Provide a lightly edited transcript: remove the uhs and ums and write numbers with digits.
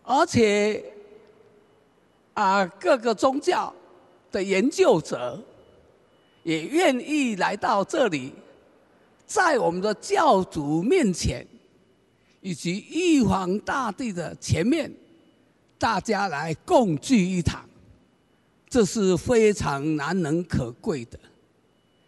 而且各个宗教的研究者也愿意来到这里，在我们的教主面前，以及玉皇大帝的前面，大家来共聚一堂，这是非常难能可贵的。